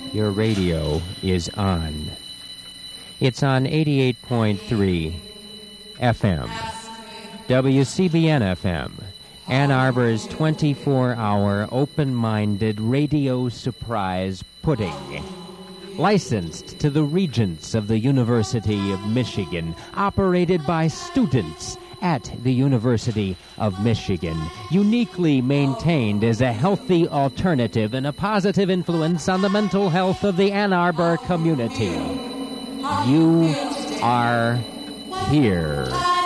Your radio is on. It's on 88.3 FM, WCBN FM, Ann Arbor's 24-hour open-minded radio surprise pudding. Licensed to the Regents of the University of Michigan, operated by students at the University of Michigan, uniquely maintained as a healthy alternative and a positive influence on the mental health of the Ann Arbor community. You are here.